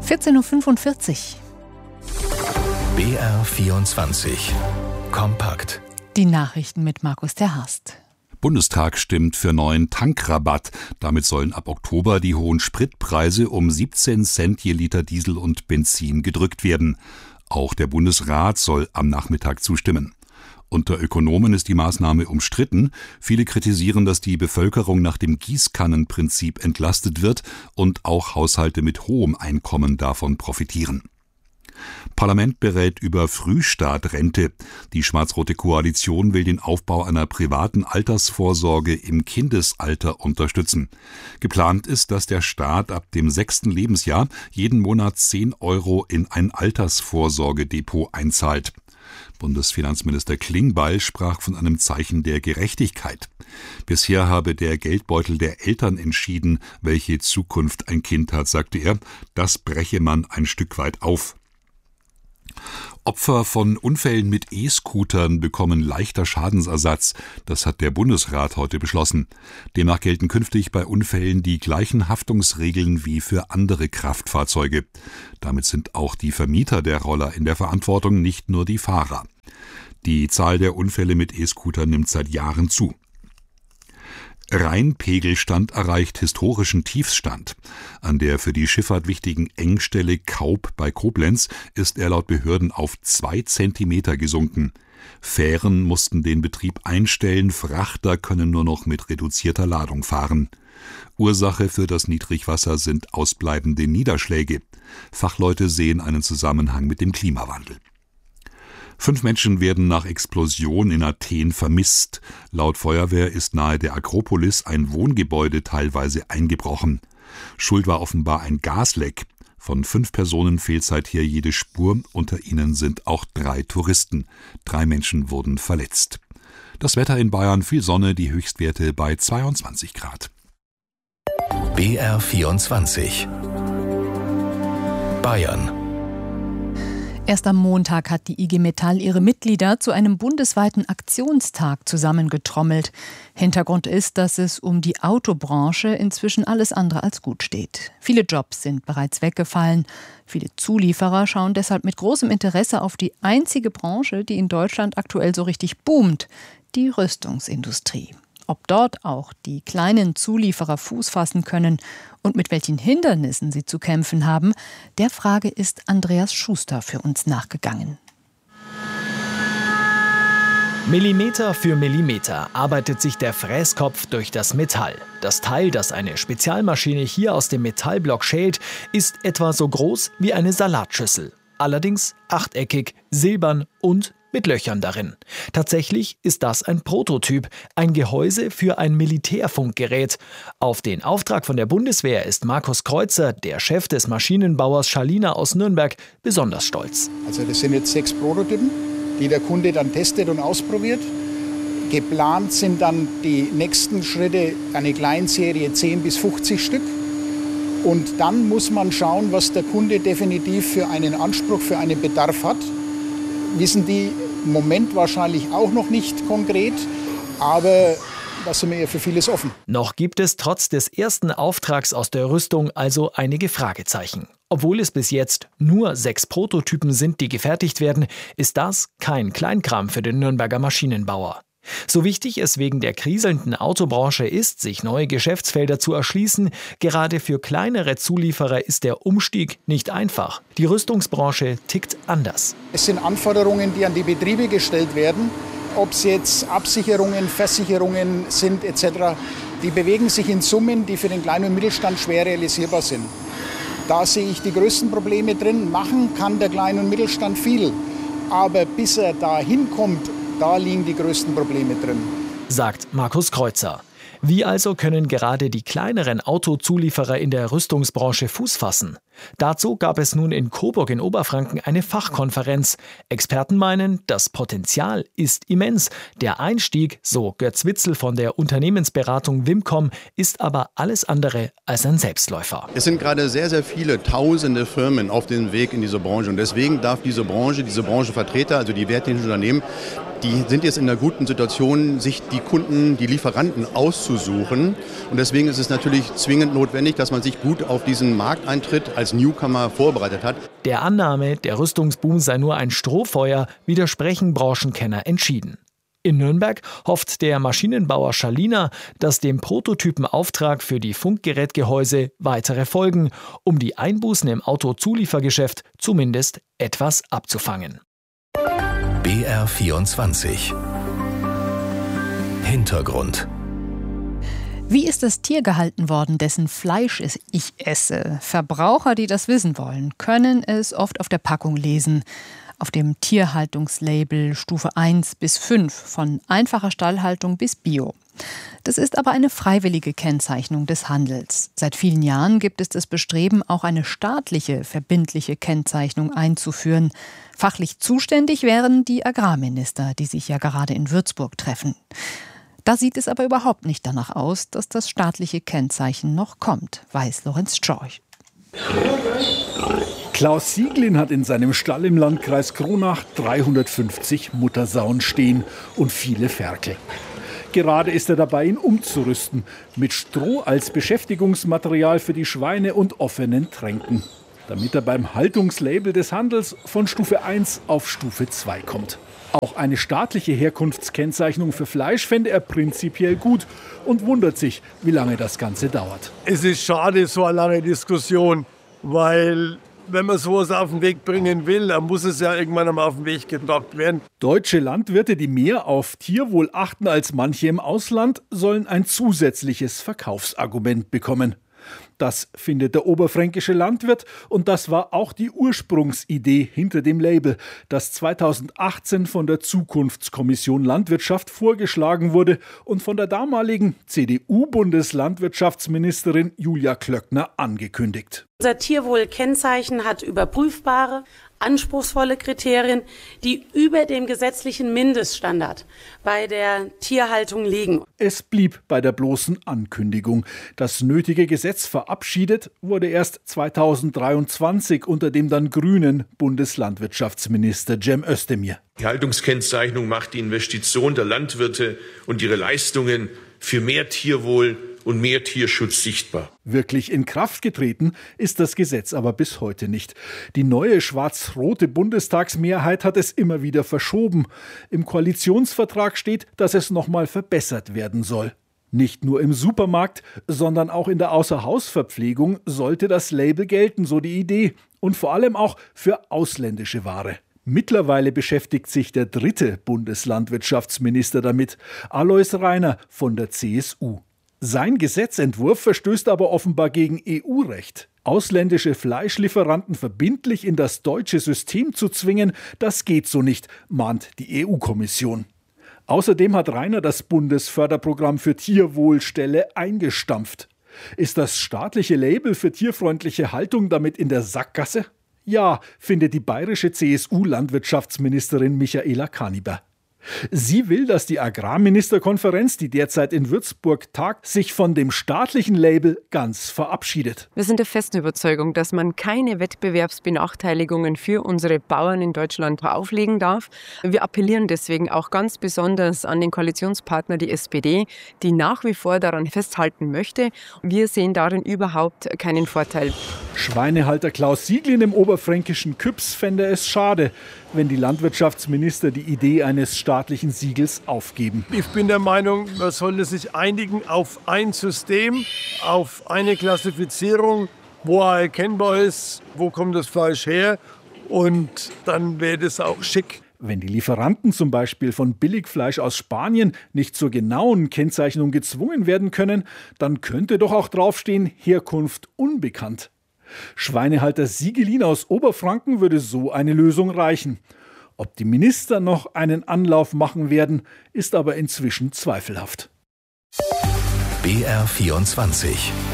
14.45 Uhr. BR24 Kompakt. Die Nachrichten mit Markus ter Harst. Bundestag stimmt für neuen Tankrabatt. Damit sollen ab Oktober die hohen Spritpreise um 17 Cent je Liter Diesel und Benzin gedrückt werden. Auch der Bundesrat soll am Nachmittag zustimmen. Unter Ökonomen ist die Maßnahme umstritten. Viele kritisieren, dass die Bevölkerung nach dem Gießkannenprinzip entlastet wird und auch Haushalte mit hohem Einkommen davon profitieren. Parlament berät über Frühstartrente. Die schwarz-rote Koalition will den Aufbau einer privaten Altersvorsorge im Kindesalter unterstützen. Geplant ist, dass der Staat ab dem 6. Lebensjahr jeden Monat 10 € in ein Altersvorsorgedepot einzahlt. Bundesfinanzminister Klingbeil sprach von einem Zeichen der Gerechtigkeit. Bisher habe der Geldbeutel der Eltern entschieden, welche Zukunft ein Kind hat, sagte er. Das breche man ein Stück weit auf. Opfer von Unfällen mit E-Scootern bekommen leichter Schadensersatz. Das hat der Bundesrat heute beschlossen. Demnach gelten künftig bei Unfällen die gleichen Haftungsregeln wie für andere Kraftfahrzeuge. Damit sind auch die Vermieter der Roller in der Verantwortung, nicht nur die Fahrer. Die Zahl der Unfälle mit E-Scootern nimmt seit Jahren zu. Rheinpegelstand erreicht historischen Tiefstand. An der für die Schifffahrt wichtigen Engstelle Kaub bei Koblenz ist er laut Behörden auf 2 Zentimeter gesunken. Fähren mussten den Betrieb einstellen, Frachter können nur noch mit reduzierter Ladung fahren. Ursache für das Niedrigwasser sind ausbleibende Niederschläge. Fachleute sehen einen Zusammenhang mit dem Klimawandel. 5 Menschen werden nach Explosion in Athen vermisst. Laut Feuerwehr ist nahe der Akropolis ein Wohngebäude teilweise eingebrochen. Schuld war offenbar ein Gasleck. Von 5 Personen fehlt seither jede Spur. Unter ihnen sind auch 3 Touristen. 3 Menschen wurden verletzt. Das Wetter in Bayern: viel Sonne, die Höchstwerte bei 22 Grad. BR24 Bayern. Erst am Montag hat die IG Metall ihre Mitglieder zu einem bundesweiten Aktionstag zusammengetrommelt. Hintergrund ist, dass es um die Autobranche inzwischen alles andere als gut steht. Viele Jobs sind bereits weggefallen. Viele Zulieferer schauen deshalb mit großem Interesse auf die einzige Branche, die in Deutschland aktuell so richtig boomt: die Rüstungsindustrie. Ob dort auch die kleinen Zulieferer Fuß fassen können und mit welchen Hindernissen sie zu kämpfen haben, der Frage ist Andreas Schuster für uns nachgegangen. Millimeter für Millimeter arbeitet sich der Fräskopf durch das Metall. Das Teil, das eine Spezialmaschine hier aus dem Metallblock schält, ist etwa so groß wie eine Salatschüssel. Allerdings achteckig, silbern und mit Löchern darin. Tatsächlich ist das ein Prototyp, ein Gehäuse für ein Militärfunkgerät. Auf den Auftrag von der Bundeswehr ist Markus Kreuzer, der Chef des Maschinenbauers Schalina aus Nürnberg, besonders stolz. Also das sind jetzt 6 Prototypen, die der Kunde dann testet und ausprobiert. Geplant sind dann die nächsten Schritte, eine Kleinserie 10 bis 50 Stück. Und dann muss man schauen, was der Kunde definitiv für einen Anspruch, für einen Bedarf hat. Wissen die im Moment wahrscheinlich auch noch nicht konkret, aber da sind wir ja für vieles offen. Noch gibt es trotz des ersten Auftrags aus der Rüstung also einige Fragezeichen. Obwohl es bis jetzt nur 6 Prototypen sind, die gefertigt werden, ist das kein Kleinkram für den Nürnberger Maschinenbauer. So wichtig es wegen der kriselnden Autobranche ist, sich neue Geschäftsfelder zu erschließen, gerade für kleinere Zulieferer ist der Umstieg nicht einfach. Die Rüstungsbranche tickt anders. Es sind Anforderungen, die an die Betriebe gestellt werden, ob es jetzt Absicherungen, Versicherungen sind etc. Die bewegen sich in Summen, die für den kleinen und Mittelstand schwer realisierbar sind. Da sehe ich die größten Probleme drin. Machen kann der kleine und Mittelstand viel, aber bis er da hinkommt, da liegen die größten Probleme drin, sagt Markus Kreuzer. Wie also können gerade die kleineren Autozulieferer in der Rüstungsbranche Fuß fassen? Dazu gab es nun in Coburg in Oberfranken eine Fachkonferenz. Experten meinen, das Potenzial ist immens. Der Einstieg, so Götz Witzel von der Unternehmensberatung Wimcom, ist aber alles andere als ein Selbstläufer. Es sind gerade sehr, sehr viele tausende Firmen auf dem Weg in diese Branche. Und deswegen darf diese Branchenvertreter, also die wehrtechnischen Unternehmen, die sind jetzt in einer guten Situation, sich die Kunden, die Lieferanten auszusuchen. Und deswegen ist es natürlich zwingend notwendig, dass man sich gut auf diesen Markt eintritt als als Newcomer vorbereitet hat. Der Annahme, der Rüstungsboom sei nur ein Strohfeuer, widersprechen Branchenkenner entschieden. In Nürnberg hofft der Maschinenbauer Schalina, dass dem Prototypenauftrag für die Funkgerätgehäuse weitere folgen, um die Einbußen im Autozuliefergeschäft zumindest etwas abzufangen. BR24 Hintergrund. Wie ist das Tier gehalten worden, dessen Fleisch ich esse? Verbraucher, die das wissen wollen, können es oft auf der Packung lesen. Auf dem Tierhaltungslabel Stufe 1 bis 5, von einfacher Stallhaltung bis Bio. Das ist aber eine freiwillige Kennzeichnung des Handels. Seit vielen Jahren gibt es das Bestreben, auch eine staatliche, verbindliche Kennzeichnung einzuführen. Fachlich zuständig wären die Agrarminister, die sich ja gerade in Würzburg treffen. Da sieht es aber überhaupt nicht danach aus, dass das staatliche Kennzeichen noch kommt, weiß Lorenz Schorch. Klaus Sieglin hat in seinem Stall im Landkreis Kronach 350 Muttersauen stehen und viele Ferkel. Gerade ist er dabei, ihn umzurüsten, mit Stroh als Beschäftigungsmaterial für die Schweine und offenen Tränken, damit er beim Haltungslabel des Handels von Stufe 1 auf Stufe 2 kommt. Auch eine staatliche Herkunftskennzeichnung für Fleisch fände er prinzipiell gut und wundert sich, wie lange das Ganze dauert. Es ist schade, so eine lange Diskussion, weil wenn man sowas auf den Weg bringen will, dann muss es ja irgendwann einmal auf den Weg gebracht werden. Deutsche Landwirte, die mehr auf Tierwohl achten als manche im Ausland, sollen ein zusätzliches Verkaufsargument bekommen. Das findet der oberfränkische Landwirt und das war auch die Ursprungsidee hinter dem Label, das 2018 von der Zukunftskommission Landwirtschaft vorgeschlagen wurde und von der damaligen CDU-Bundeslandwirtschaftsministerin Julia Klöckner angekündigt. Unser Tierwohlkennzeichen hat überprüfbare, anspruchsvolle Kriterien, die über dem gesetzlichen Mindeststandard bei der Tierhaltung liegen. Es blieb bei der bloßen Ankündigung. Das nötige Gesetz verabschiedet wurde erst 2023 unter dem dann grünen Bundeslandwirtschaftsminister Cem Özdemir. Die Haltungskennzeichnung macht die Investition der Landwirte und ihre Leistungen für mehr Tierwohl und mehr Tierschutz sichtbar. Wirklich in Kraft getreten ist das Gesetz aber bis heute nicht. Die neue schwarz-rote Bundestagsmehrheit hat es immer wieder verschoben. Im Koalitionsvertrag steht, dass es nochmal verbessert werden soll. Nicht nur im Supermarkt, sondern auch in der Außerhausverpflegung sollte das Label gelten, so die Idee. Und vor allem auch für ausländische Ware. Mittlerweile beschäftigt sich der dritte Bundeslandwirtschaftsminister damit, Alois Rainer von der CSU. Sein Gesetzentwurf verstößt aber offenbar gegen EU-Recht. Ausländische Fleischlieferanten verbindlich in das deutsche System zu zwingen, das geht so nicht, mahnt die EU-Kommission. Außerdem hat Rainer das Bundesförderprogramm für Tierwohlstelle eingestampft. Ist das staatliche Label für tierfreundliche Haltung damit in der Sackgasse? Ja, findet die bayerische CSU-Landwirtschaftsministerin Michaela Kaniber. Sie will, dass die Agrarministerkonferenz, die derzeit in Würzburg tagt, sich von dem staatlichen Label ganz verabschiedet. Wir sind der festen Überzeugung, dass man keine Wettbewerbsbenachteiligungen für unsere Bauern in Deutschland auflegen darf. Wir appellieren deswegen auch ganz besonders an den Koalitionspartner, die SPD, die nach wie vor daran festhalten möchte. Wir sehen darin überhaupt keinen Vorteil. Schweinehalter Klaus Sieglin im oberfränkischen Küps fände es schade, wenn die Landwirtschaftsminister die Idee eines staatlichen Siegels aufgeben. Ich bin der Meinung, man sollte sich einigen auf ein System, auf eine Klassifizierung, wo erkennbar ist, wo kommt das Fleisch her, und dann wäre das auch schick. Wenn die Lieferanten zum Beispiel von Billigfleisch aus Spanien nicht zur genauen Kennzeichnung gezwungen werden können, dann könnte doch auch draufstehen, Herkunft unbekannt. Schweinehalter Siegelin aus Oberfranken würde so eine Lösung reichen. Ob die Minister noch einen Anlauf machen werden, ist aber inzwischen zweifelhaft. BR24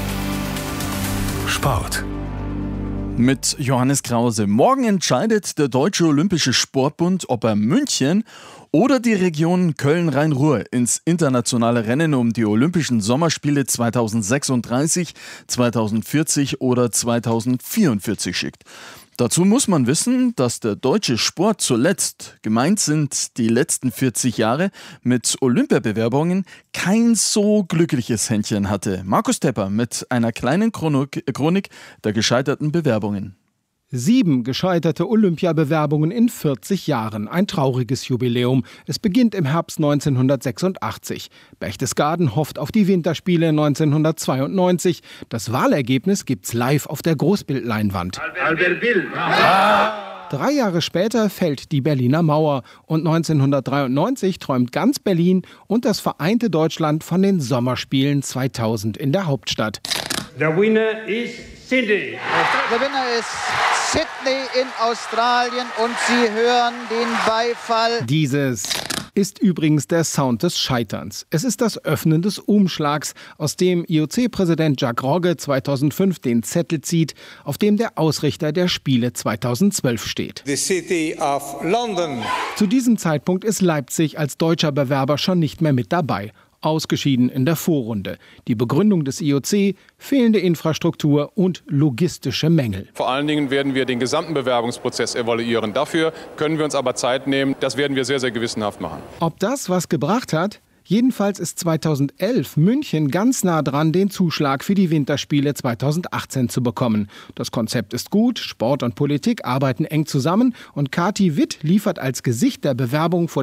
Sport. Mit Johannes Krause. Morgen entscheidet der Deutsche Olympische Sportbund, ob er München oder die Region Köln-Rhein-Ruhr ins internationale Rennen um die Olympischen Sommerspiele 2036, 2040 oder 2044 schickt. Dazu muss man wissen, dass der deutsche Sport zuletzt, gemeint sind die letzten 40 Jahre, mit Olympiabewerbungen kein so glückliches Händchen hatte. Markus Tepper mit einer kleinen Chronik der gescheiterten Bewerbungen. 7 gescheiterte Olympiabewerbungen in 40 Jahren. Ein trauriges Jubiläum. Es beginnt im Herbst 1986. Berchtesgaden hofft auf die Winterspiele 1992. Das Wahlergebnis gibt's live auf der Großbildleinwand. Albert Will. 3 Jahre später fällt die Berliner Mauer und 1993 träumt ganz Berlin und das vereinte Deutschland von den Sommerspielen 2000 in der Hauptstadt. Der Winner ist Sydney. Der Winner ist Sydney in Australien und Sie hören den Beifall. Dieses ist übrigens der Sound des Scheiterns. Es ist das Öffnen des Umschlags, aus dem IOC-Präsident Jacques Rogge 2005 den Zettel zieht, auf dem der Ausrichter der Spiele 2012 steht. The City of London. Zu diesem Zeitpunkt ist Leipzig als deutscher Bewerber schon nicht mehr mit dabei. Ausgeschieden in der Vorrunde. Die Begründung des IOC, fehlende Infrastruktur und logistische Mängel. Vor allen Dingen werden wir den gesamten Bewerbungsprozess evaluieren. Dafür können wir uns aber Zeit nehmen. Das werden wir sehr, sehr gewissenhaft machen. Ob das was gebracht hat? Jedenfalls ist 2011 München ganz nah dran, den Zuschlag für die Winterspiele 2018 zu bekommen. Das Konzept ist gut, Sport und Politik arbeiten eng zusammen und Kati Witt liefert als Gesicht der Bewerbung vor